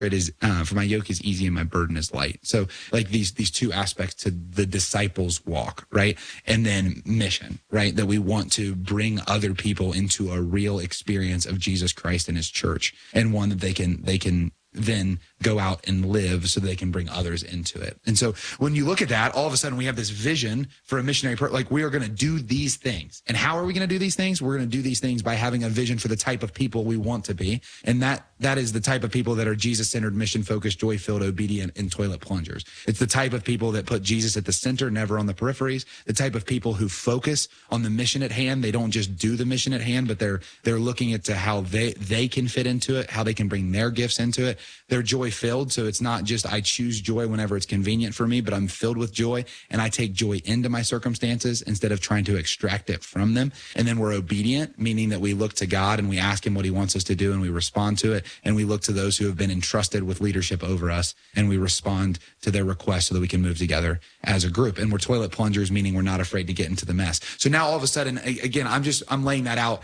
it is for my yoke is easy and my burden is light. So like these two aspects to the disciples walk, right? And then mission, right? That we want to bring other people into a real experience of Jesus Christ and his church, and one that they can then go out and live so they can bring others into it. And so when you look at that, all of a sudden we have this vision for a missionary, like we are going to do these things. And how are we going to do these things? We're going to do these things by having a vision for the type of people we want to be. And that is the type of people that are Jesus-centered, mission-focused, joy-filled, obedient, and toilet plungers. It's the type of people that put Jesus at the center, never on the peripheries. The type of people who focus on the mission at hand. They don't just do the mission at hand, but they're looking at how they can fit into it, how they can bring their gifts into it. They're joy-filled, so it's not just I choose joy whenever it's convenient for me, but I'm filled with joy, and I take joy into my circumstances instead of trying to extract it from them. And then we're obedient, meaning that we look to God and we ask him what he wants us to do, and we respond to it, and we look to those who have been entrusted with leadership over us, and we respond to their requests so that we can move together as a group. And we're toilet plungers, meaning we're not afraid to get into the mess. So now all of a sudden, again, I'm laying that out,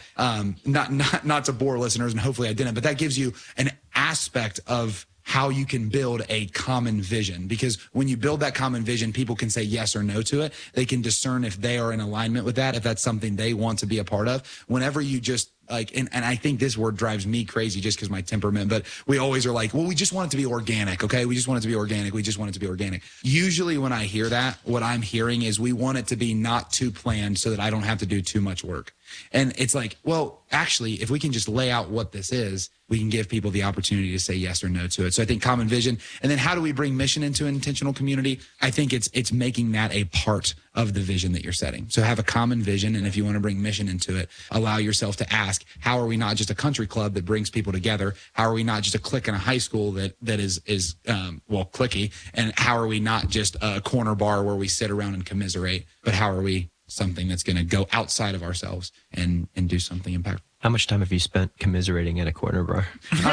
not to bore listeners, and hopefully I didn't, but that gives you an aspect of how you can build a common vision. Because when you build that common vision, people can say yes or no to it. They can discern if they are in alignment with that, if that's something they want to be a part of. Whenever you just and I think this word drives me crazy just because my temperament, but we always are like, well, we just want it to be organic. Okay. We just want it to be organic. We just want it to be organic. Usually when I hear that, what I'm hearing is we want it to be not too planned so that I don't have to do too much work. And it's like, well, actually, if we can just lay out what this is, we can give people the opportunity to say yes or no to it. So I think common vision. And then how do we bring mission into an intentional community? I think it's making that a part of the vision that you're setting. So have a common vision. And if you want to bring mission into it, allow yourself to ask, how are we not just a country club that brings people together? How are we not just a clique in a high school that is cliquey? And how are we not just a corner bar where we sit around and commiserate? But how are we something that's going to go outside of ourselves and do something impactful? How much time have you spent commiserating at a corner bar?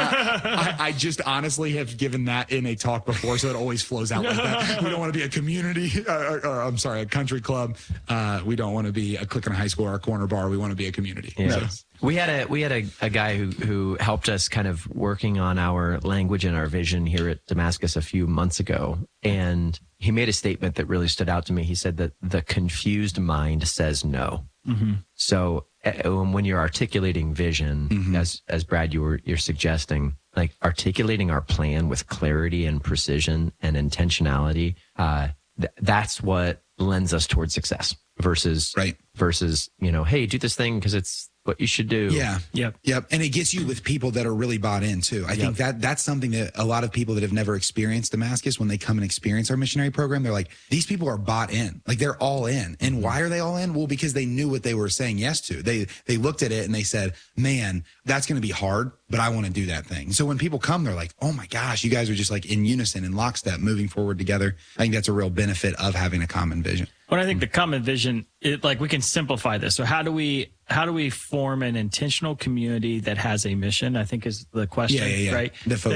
I just honestly have given that in a talk before, so it always flows out like that. We don't want to be a community, a country club. We don't want to be a clique in a high school or a corner bar. We want to be a community. Yeah. So. We had a guy who helped us kind of working on our language and our vision here at Damascus a few months ago. And he made a statement that really stood out to me. He said that the confused mind says no. Mm-hmm. So when you're articulating vision, mm-hmm. as Brad, you're suggesting, like articulating our plan with clarity and precision and intentionality, that's what lends us towards success versus, hey, do this thing because it's what you should do. Yeah. Yep. And it gets you with people that are really bought in too. I think that's something that a lot of people that have never experienced Damascus, when they come and experience our missionary program, they're like, these people are bought in. Like they're all in. And why are they all in? Well, because they knew what they were saying yes to. They looked at it and they said, man, that's going to be hard, but I want to do that thing. So when people come, they're like, oh my gosh, you guys are just like in unison, in lockstep, moving forward together. I think that's a real benefit of having a common vision. But I think the common vision, we can simplify this. So how do we form an intentional community that has a mission? I think is the question, right?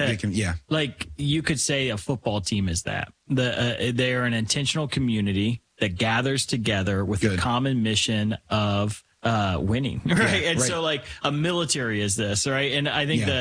Like you could say a football team is that. They are an intentional community that gathers together with a common mission of winning, right? And so like a military is this, right? And I think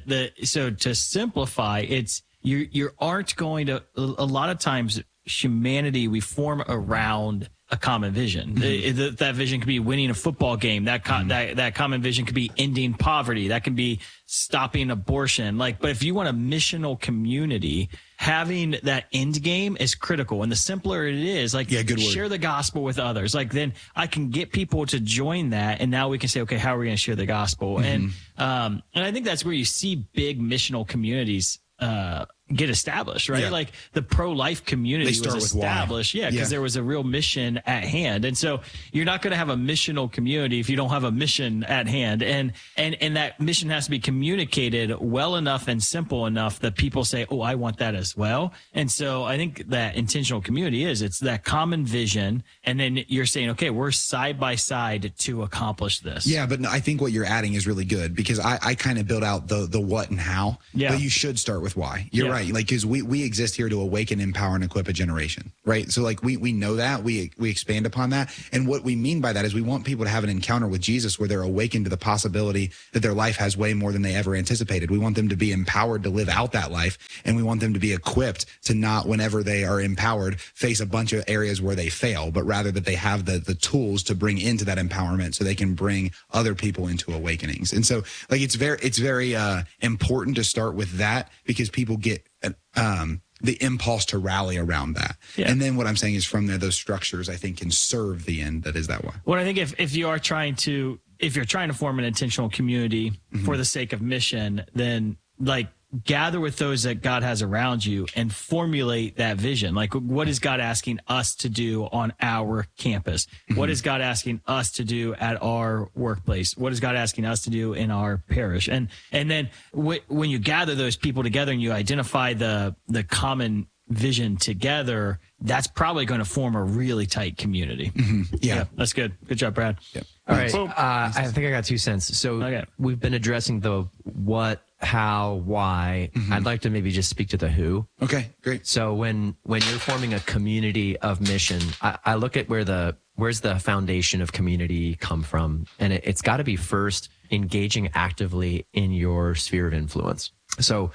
so to simplify, it's you aren't going to, a lot of times humanity, we form around a common vision. Mm-hmm. That vision could be winning a football game. That common vision could be ending poverty. That can be stopping abortion. But if you want a missional community, having that end game is critical. And the simpler it is, share the gospel with others. Then I can get people to join that. And now we can say, okay, how are we going to share the gospel? Mm-hmm. And I think that's where you see big missional communities get established, right? Like the pro-life community was established, because there was a real mission at hand. And so you're not going to have a missional community if you don't have a mission at hand. And that mission has to be communicated well enough and simple enough that people say, oh, I want that as well. And so I think that intentional community it's that common vision. And then you're saying, okay, we're side by side to accomplish this. Yeah, but I think what you're adding is really good, because I kind of built out the what and how, but you should start with why. You're right. Right. Like, cause we exist here to awaken, empower, and equip a generation. Right. So like we know that we expand upon that. And what we mean by that is we want people to have an encounter with Jesus where they're awakened to the possibility that their life has way more than they ever anticipated. We want them to be empowered to live out that life. And we want them to be equipped to not, whenever they are empowered, face a bunch of areas where they fail, but rather that they have the tools to bring into that empowerment so they can bring other people into awakenings. And so like, it's very important to start with that, because people get the impulse to rally around that. Yeah. And then what I'm saying is from there, those structures, I think, can serve the end that is that way. Well, I think if you're trying to form an intentional community for the sake of mission, then like gather with those that God has around you and formulate that vision. Like, what is God asking us to do on our campus? What is God asking us to do at our workplace? What is God asking us to do in our parish? And then when you gather those people together and you identify the common vision together, that's probably going to form a really tight community. Yeah, that's good. Good job, Brad. Yep. All right. I think I got 2 cents. So we've been addressing the what, how, why. I'd like to maybe just speak to the who. Okay, great. So when you're forming a community of mission, I look at where's the foundation of community come from? And it's got to be first engaging actively in your sphere of influence. So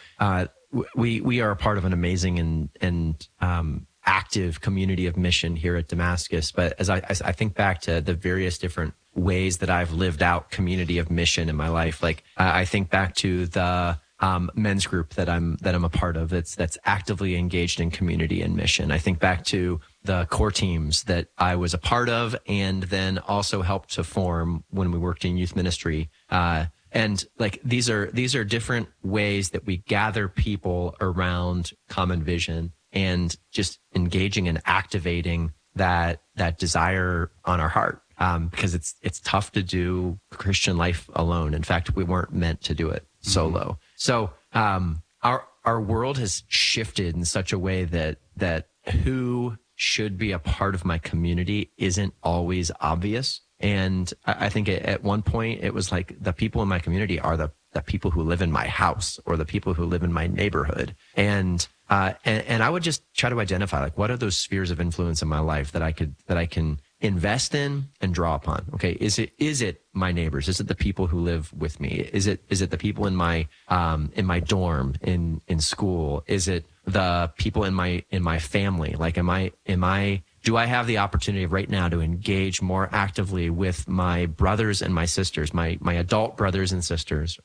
we are a part of an amazing and active community of mission here at Damascus. But as I think back to the various different ways that I've lived out community of mission in my life, like I think back to the men's group that I'm a part of that's actively engaged in community and mission. I think back to the core teams that I was a part of and then also helped to form when we worked in youth ministry. And like these are different ways that we gather people around common vision and just engaging and activating that desire on our heart. Because it's tough to do Christian life alone. In fact, we weren't meant to do it solo. So our world has shifted in such a way that who should be a part of my community isn't always obvious. And I think at one point it was like the people in my community are the people who live in my house or the people who live in my neighborhood. And I would just try to identify like what are those spheres of influence in my life that I can invest in and draw upon. Okay. Is it my neighbors? Is it the people who live with me? Is it the people in my dorm, in school? Is it the people in my family? Like, do I have the opportunity right now to engage more actively with my brothers and my sisters, my adult brothers and sisters,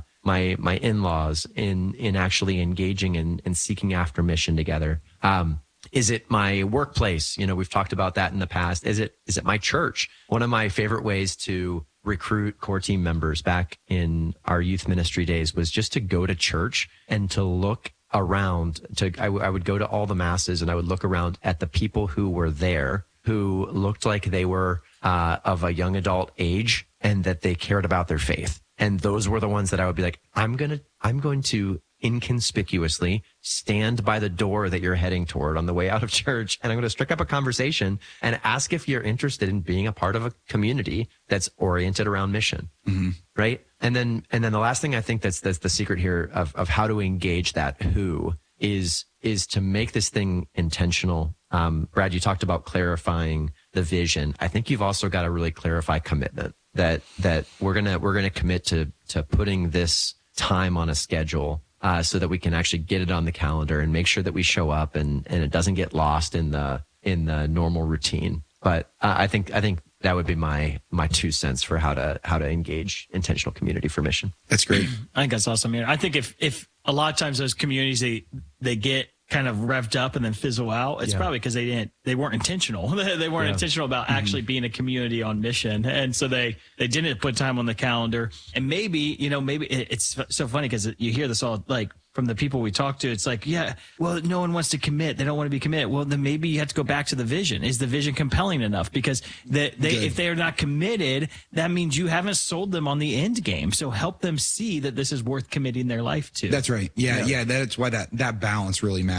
my in-laws in actually engaging and seeking after mission together? Is it my workplace? You know, we've talked about that in the past. Is it my church? One of my favorite ways to recruit core team members back in our youth ministry days was just to go to church and to look around. I would go to all the masses and I would look around at the people who were there, who looked like they were of a young adult age and that they cared about their faith. And those were the ones that I would be like, I'm going to inconspicuously stand by the door that you're heading toward on the way out of church. And I'm going to strike up a conversation and ask if you're interested in being a part of a community that's oriented around mission. Right. And then the last thing I think that's the secret here of how to engage that who is to make this thing intentional. Brad, you talked about clarifying the vision. I think you've also got to really clarify commitment that we're going to commit to putting this time on a schedule. So that we can actually get it on the calendar and make sure that we show up and it doesn't get lost in the normal routine. But I think that would be my 2 cents for how to engage intentional community for mission. That's great. I think that's awesome. I think if a lot of times those communities they get kind of revved up and then fizzle out, it's probably because they weren't intentional. They weren't intentional about actually being a community on mission. And so they didn't put time on the calendar. And maybe it's so funny because you hear this all like from the people we talk to. It's like, yeah, well, no one wants to commit. They don't want to be committed. Well, then maybe you have to go back to the vision. Is the vision compelling enough? Because if they are not committed, that means you haven't sold them on the end game. So help them see that this is worth committing their life to. That's right. Yeah. That's why that balance really matters.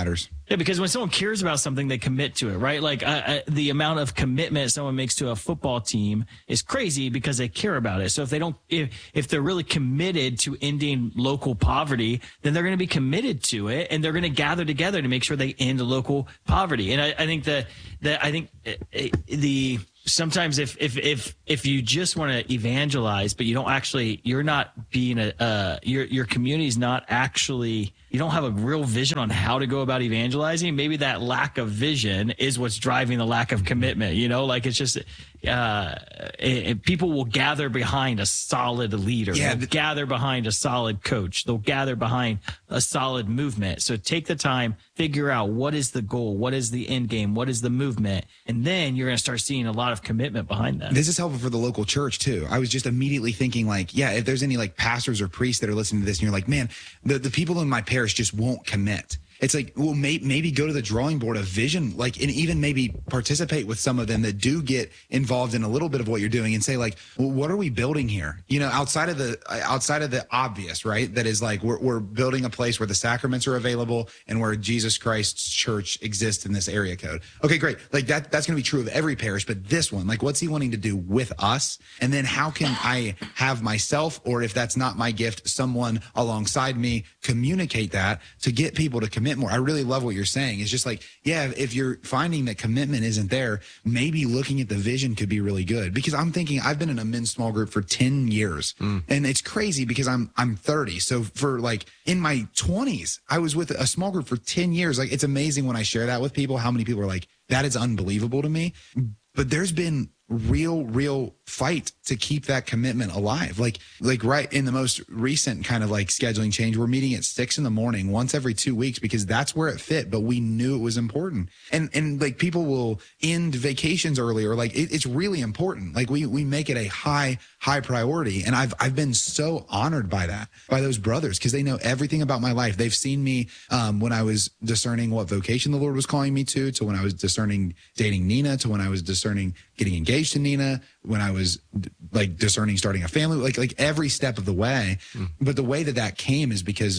Yeah, because when someone cares about something, they commit to it, right? Like the amount of commitment someone makes to a football team is crazy because they care about it. So if they're really committed to ending local poverty, then they're going to be committed to it, and they're going to gather together to make sure they end local poverty. And I think sometimes if you just want to evangelize, but you don't actually, you're not being your community's not actually, you don't have a real vision on how to go about evangelizing. Maybe that lack of vision is what's driving the lack of commitment. Like it's just, people will gather behind a solid leader. Yeah, they'll gather behind a solid coach. They'll gather behind a solid movement. So take the time, figure out what is the goal, what is the end game, what is the movement, and then you're going to start seeing a lot of commitment behind that. This is helpful for the local church too. I was just immediately thinking if there's any pastors or priests that are listening to this and you're like, man, the people in my parish just won't commit. It's well, maybe go to the drawing board of vision, and even maybe participate with some of them that do get involved in a little bit of what you're doing, and say well, what are we building here? Outside of the obvious, right? That is we're building a place where the sacraments are available and where Jesus Christ's church exists in this area code. Okay, great. That's going to be true of every parish, but this one, what's he wanting to do with us? And then how can I have myself, or if that's not my gift, someone alongside me communicate that to get people to commit more. I really love what you're saying. It's just if you're finding that commitment isn't there, maybe looking at the vision could be really good. Because I'm thinking, I've been in a men's small group for 10 years and it's crazy because I'm 30. So for in my 20s, I was with a small group for 10 years. It's amazing when I share that with people, how many people are that is unbelievable to me. But there's been real fight to keep that commitment alive. Right in the most recent kind of scheduling change, we're meeting at 6 a.m. once every 2 weeks because that's where it fit, but we knew it was important. And people will end vacations earlier. It's really important. We make it a high priority. And I've been so honored by that, by those brothers, because they know everything about my life. They've seen me when I was discerning what vocation the Lord was calling me to when I was discerning dating Nina, to when I was discerning getting engaged to Nina, when I was discerning starting a family, every step of the way. But the way that came is because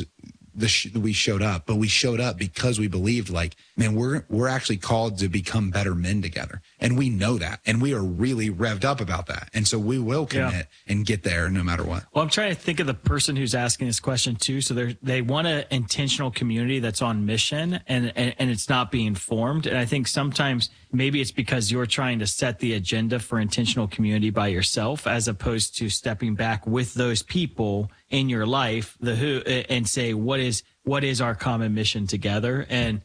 we showed up, but we showed up because we believed man, we're actually called to become better men together. And we know that. And we are really revved up about that. And so we will commit and get there no matter what. Well, I'm trying to think of the person who's asking this question too. So they want an intentional community that's on mission and it's not being formed. And I think sometimes maybe it's because you're trying to set the agenda for intentional community by yourself, as opposed to stepping back with those people in your life, and say, what is our common mission together? And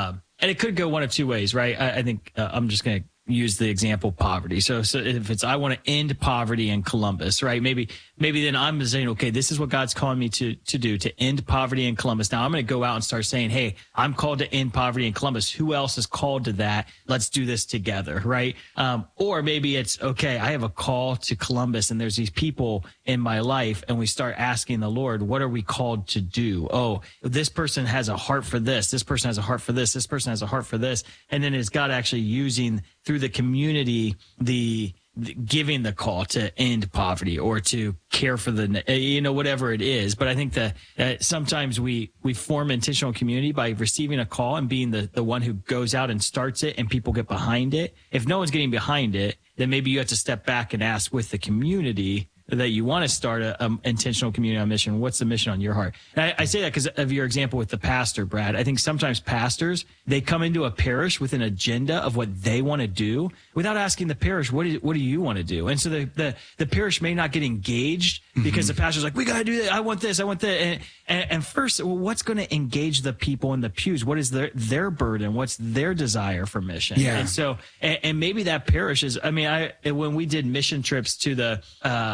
it could go one of two ways, right? I think I'm just going to use the example poverty. So if it's, I want to end poverty in Columbus, right? Maybe then I'm saying, okay, this is what God's calling me to do, to end poverty in Columbus. Now I'm going to go out and start saying, hey, I'm called to end poverty in Columbus. Who else is called to that? Let's do this together, right? Or maybe it's, okay, I have a call to Columbus and there's these people in my life, and we start asking the Lord, what are we called to do? Oh, this person has a heart for this. This person has a heart for this. This person has a heart for this. And then is God actually using through the community, the giving the call to end poverty or to care for whatever it is. But I think that sometimes we form intentional community by receiving a call and being the one who goes out and starts it, and people get behind it. If no one's getting behind it, then maybe you have to step back and ask with the community that you want to start a intentional community on mission. What's the mission on your heart? And I say that because of your example with the pastor, Brad. I think sometimes pastors, they come into a parish with an agenda of what they want to do without asking the parish, what do you want to do? And so the parish may not get engaged because the pastor's like, we got to do that. I want this. I want that. And first, what's going to engage the people in the pews? What is their burden? What's their desire for mission? Yeah. And so, and maybe that parish is, when we did mission trips to the,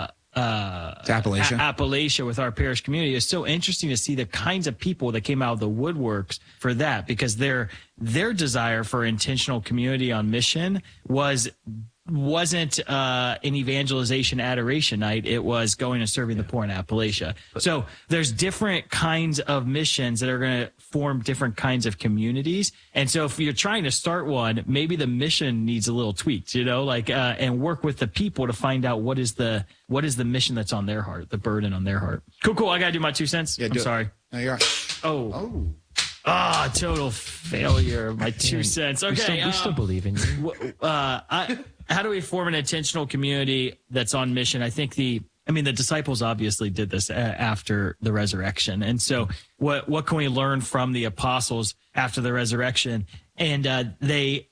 Appalachia with our parish community, it's so interesting to see the kinds of people that came out of the woodworks for that, because their desire for intentional community on mission wasn't an evangelization adoration night. It was going and serving the poor in Appalachia. So there's different kinds of missions that are going to form different kinds of communities. And so if you're trying to start one, maybe the mission needs a little tweaked, and work with the people to find out what is the mission that's on their heart, the burden on their heart. Cool. I got to do my 2 cents. Yeah, I'm sorry. No, you're right. Oh. Total failure. My 2 cents. Okay. We still believe in you. How do we form an intentional community that's on mission? I think the disciples obviously did this after the resurrection. And so what can we learn from the apostles after the resurrection? And they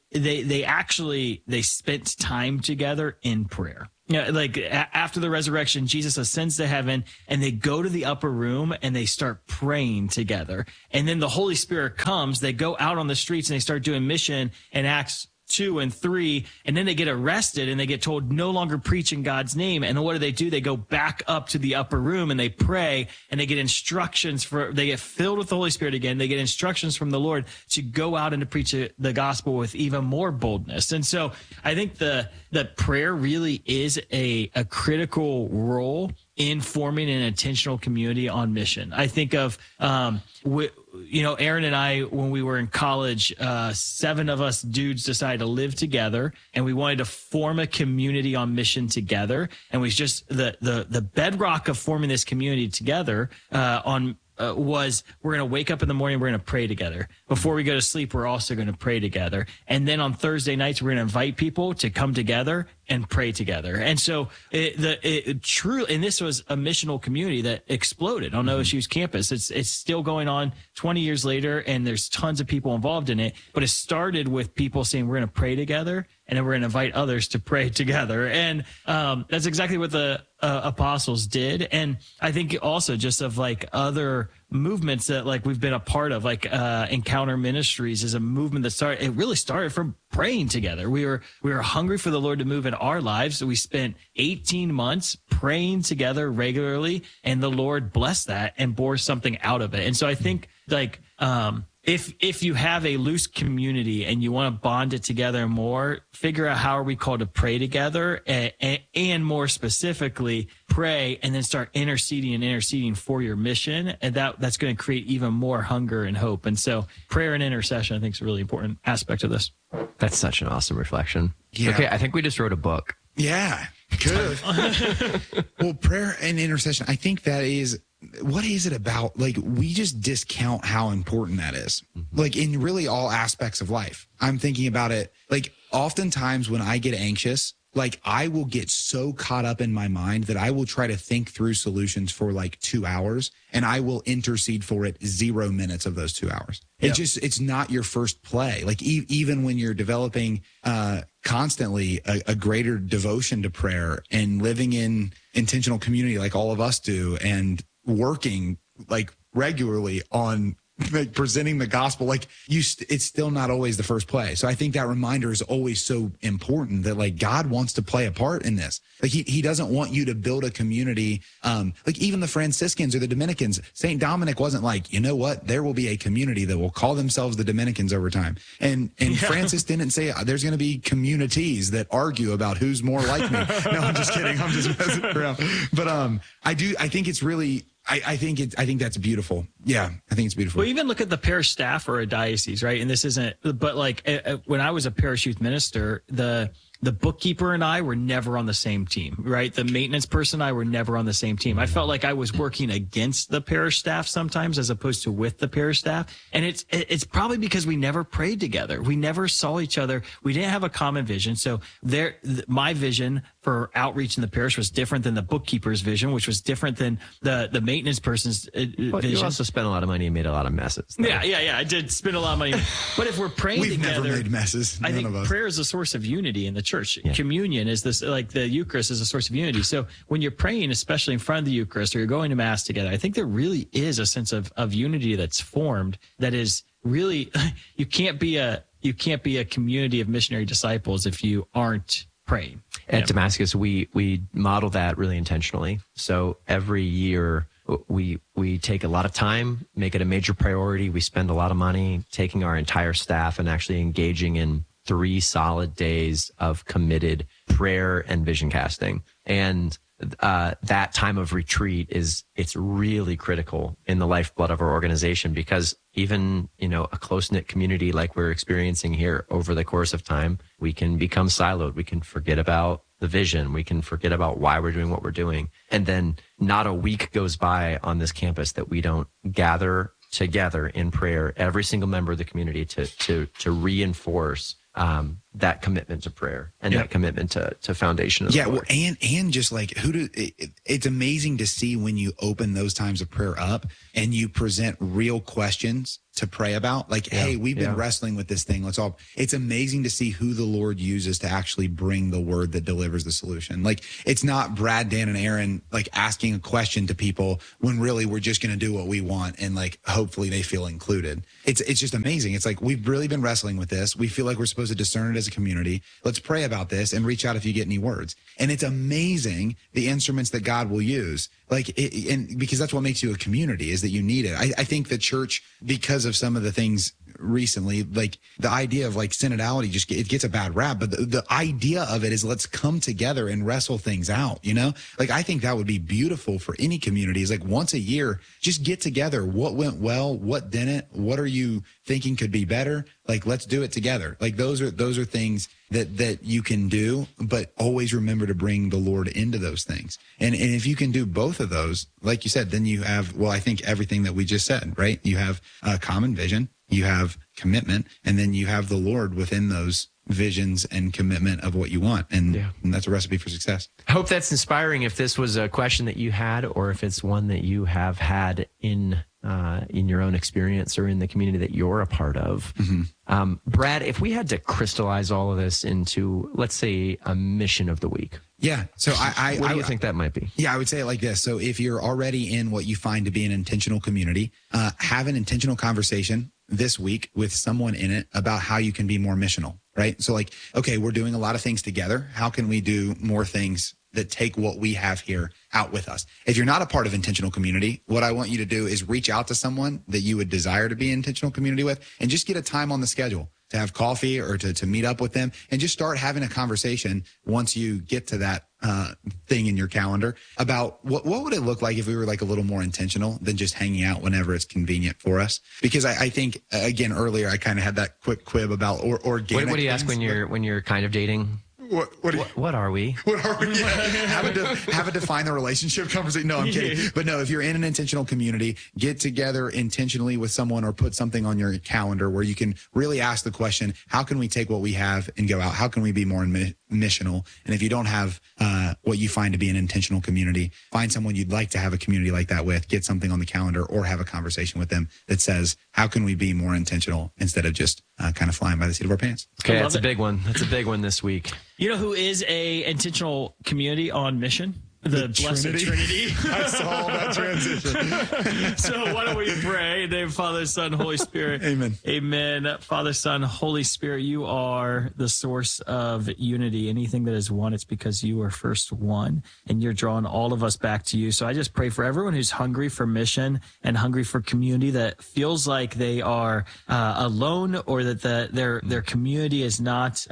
spent time together in prayer. Like after the resurrection, Jesus ascends to heaven and they go to the upper room and they start praying together. And then the Holy Spirit comes, they go out on the streets and they start doing mission in Acts 2 and 3, and then they get arrested and they get told no longer preach in God's name. And then what do? They go back up to the upper room and they pray and they get instructions they get filled with the Holy Spirit again. They get instructions from the Lord to go out and to preach the gospel with even more boldness. And so I think the prayer really is a critical role in forming an intentional community on mission. I think of, Aaron and I, when we were in college, 7 of us dudes decided to live together and we wanted to form a community on mission together. And we just, the bedrock of forming this community together, was we're going to wake up in the morning, we're going to pray together. Before we go to sleep, we're also going to pray together. And then on Thursday nights, we're going to invite people to come together and pray together. And so and this was a missional community that exploded on OSU's campus. It's still going on 20 years later, and there's tons of people involved in it. But it started with people saying, we're going to pray together, and then we're going to invite others to pray together. And that's exactly what the apostles did. And I think also just of like other movements that like we've been a part of, like Encounter Ministries is a movement that really started from praying together. We were hungry for the Lord to move in our lives. So we spent 18 months praying together regularly, and the Lord blessed that and bore something out of it. And so I think like, if you have a loose community and you want to bond it together more, figure out how are we called to pray together, and more specifically pray and then start interceding for your mission. And that's going to create even more hunger and hope. And so prayer and intercession, I think, is a really important aspect of this. That's such an awesome reflection. Yeah. Okay. I think we just wrote a book. Yeah, good. Well, prayer and intercession, I think that is, what is it about? Like, we just discount how important that is. Like, in really all aspects of life. I'm thinking about it. Like, oftentimes when I get anxious, like, I will get so caught up in my mind that I will try to think through solutions for like 2 hours, and I will intercede for it 0 minutes of those 2 hours. Yep. It's not your first play. Like, even when you're developing constantly a greater devotion to prayer and living in intentional community like all of us do, and working like regularly on like presenting the gospel, like it's still not always the first play. So I think that reminder is always so important that like God wants to play a part in this. Like he doesn't want you to build a community. Like even the Franciscans or the Dominicans, St. Dominic wasn't like, you know what, there will be a community that will call themselves the Dominicans over time. And Francis didn't say there's going to be communities that argue about who's more like me. No, I'm just kidding. I'm just messing around. But I think it's really, I think that's beautiful. Yeah, I think it's beautiful. Well, even look at the parish staff or a diocese, right? And this isn't, but like when I was a parish youth minister, the bookkeeper and I were never on the same team, right? The maintenance person and I were never on the same team. I felt like I was working against the parish staff sometimes as opposed to with the parish staff. And it's probably because we never prayed together. We never saw each other. We didn't have a common vision. So my vision for outreach in the parish was different than the bookkeeper's vision, which was different than the maintenance person's vision. You also spent a lot of money and made a lot of messes. Though. Yeah. I did spend a lot of money. But if we're praying together, we've never made messes. I think prayer is a source of unity in the church. Yeah. Communion is this, like the Eucharist is a source of unity. So when you're praying, especially in front of the Eucharist or you're going to Mass together, I think there really is a sense of unity that's formed that is really, you can't be a community of missionary disciples if you aren't praying. At Damascus, we model that really intentionally. So every year we take a lot of time, make it a major priority. We spend a lot of money taking our entire staff and actually engaging in 3 solid days of committed prayer and vision casting. And that time of retreat it's really critical in the lifeblood of our organization, because even, a close-knit community like we're experiencing here, over the course of time, we can become siloed. We can forget about the vision. We can forget about why we're doing what we're doing. And then not a week goes by on this campus that we don't gather together in prayer, every single member of the community, to reinforce that commitment to prayer and that commitment to foundation of the Lord. Well, and just like it's amazing to see when you open those times of prayer up and you present real questions to pray about. Like, hey, we've been wrestling with this thing. It's amazing to see who the Lord uses to actually bring the word that delivers the solution. Like, it's not Brad, Dan, and Aaron like asking a question to people when really we're just going to do what we want and like hopefully they feel included. It's just amazing. It's like we've really been wrestling with this. We feel like we're supposed to discern it as a community. Let's pray about this and reach out if you get any words. And it's amazing the instruments that God will use. And because that's what makes you a community, is that you need it. I think the church, because of some of the things recently, like the idea of like synodality, it gets a bad rap, but the idea of it is let's come together and wrestle things out, Like, I think that would be beautiful for any community, is like once a year, just get together. What went well? What didn't? What are you thinking could be better? Like, let's do it together. Like, those are things that you can do, but always remember to bring the Lord into those things. And if you can do both of those, like you said, then you have, I think everything that we just said, right? You have a common vision, you have commitment, and then you have the Lord within those visions and commitment of what you want. And that's a recipe for success. I hope that's inspiring. If this was a question that you had, or if it's one that you have had in your own experience or in the community that you're a part of. Mm-hmm. Brad, if we had to crystallize all of this into, let's say, a mission of the week. Yeah. So what do you think that might be? Yeah, I would say it like this. So if you're already in what you find to be an intentional community, have an intentional conversation this week with someone in it about how you can be more missional, right? So like, okay, we're doing a lot of things together. How can we do more things that take what we have here out with us? If you're not a part of intentional community, what I want you to do is reach out to someone that you would desire to be in intentional community with and just get a time on the schedule to have coffee or to meet up with them and just start having a conversation once you get to that thing in your calendar about what would it look like if we were like a little more intentional than just hanging out whenever it's convenient for us. Because I think, again, earlier I kind of had that quick quib about organic. What do you ask when you're kind of dating? What are we? What are we? Have a define the relationship conversation. No, I'm kidding. But no, if you're in an intentional community, get together intentionally with someone or put something on your calendar where you can really ask the question, how can we take what we have and go out? How can we be more missional? And if you don't have what you find to be an intentional community, find someone you'd like to have a community like that with, get something on the calendar or have a conversation with them that says, how can we be more intentional instead of just kind of flying by the seat of our pants? Okay, that's a big one. That's a big one this week. You know who is a intentional community on mission? The Blessed Trinity. I saw that transition. So why don't we pray? In the name of Father, Son, Holy Spirit. Amen. Amen. Father, Son, Holy Spirit, you are the source of unity. Anything that is one, it's because you are first one, and you're drawing all of us back to you. So I just pray for everyone who's hungry for mission and hungry for community, that feels like they are alone, or that their community is not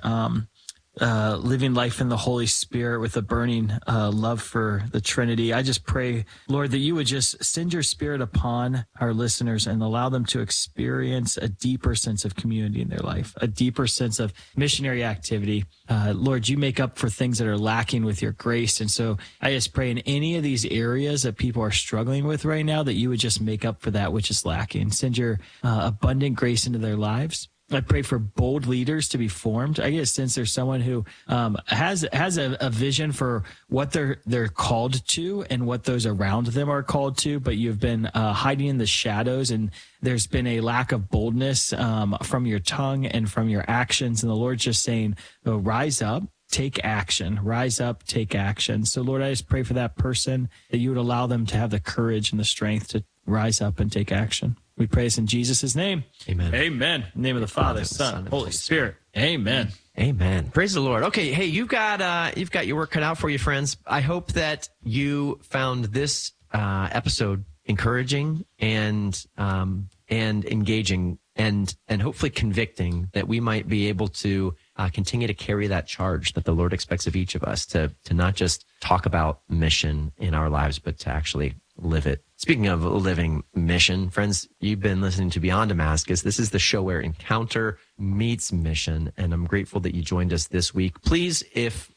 living life in the Holy Spirit with a burning love for the Trinity. I just pray, Lord, that you would just send your Spirit upon our listeners and allow them to experience a deeper sense of community in their life, a deeper sense of missionary activity. Lord, you make up for things that are lacking with your grace. And so I just pray in any of these areas that people are struggling with right now, that you would just make up for that which is lacking. Send your abundant grace into their lives. I pray for bold leaders to be formed. I get a sense there's someone who has a vision for what they're called to and what those around them are called to, but you've been hiding in the shadows, and there's been a lack of boldness from your tongue and from your actions. And the Lord's just saying, oh, rise up. Take action, rise up, take action. So Lord, I just pray for that person, that you would allow them to have the courage and the strength to rise up and take action. We pray this in Jesus' name. Amen. Amen. In the name of the Father, Son, Holy Spirit. Amen. Amen. Praise the Lord. Okay. Hey, you've got your work cut out for you, friends. I hope that you found this episode encouraging and engaging and hopefully convicting, that we might be able to continue to carry that charge that the Lord expects of each of us, to not just talk about mission in our lives, but to actually live it. Speaking of living mission, friends, you've been listening to Beyond Damascus. This is the show where encounter meets mission, and I'm grateful that you joined us this week. Please, if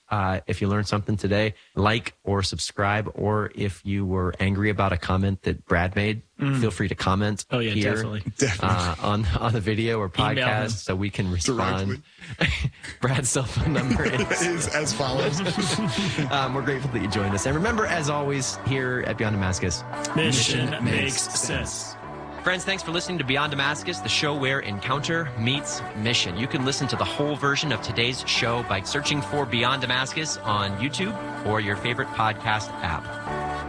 if you learned something today, like or subscribe. Or if you were angry about a comment that Brad made, feel free to comment here definitely. On the video or podcast so we can respond. Brad's cell phone number is as follows. We're grateful that you joined us. And remember, as always, here at Beyond Damascus, mission makes sense. Friends, thanks for listening to Beyond Damascus, the show where encounter meets mission. You can listen to the whole version of today's show by searching for Beyond Damascus on YouTube or your favorite podcast app.